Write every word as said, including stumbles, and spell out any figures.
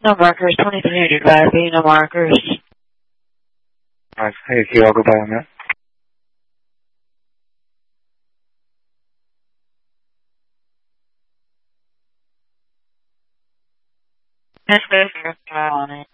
No markers, twenty-three hundred five B, no markers. Alright, hey, Q, I'll go by on that. Yes, there's your trial on it.